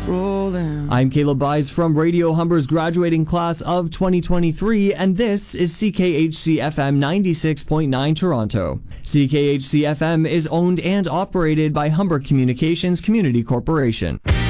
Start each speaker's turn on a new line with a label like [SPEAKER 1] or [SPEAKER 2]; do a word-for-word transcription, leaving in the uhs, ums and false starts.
[SPEAKER 1] rolling.
[SPEAKER 2] I'm Caleb Byes from Radio Humber's graduating class of twenty twenty-three, and this is C K H C F M ninety-six point nine Toronto. C K H C F M is owned and operated by Humber Communications Community Corporation.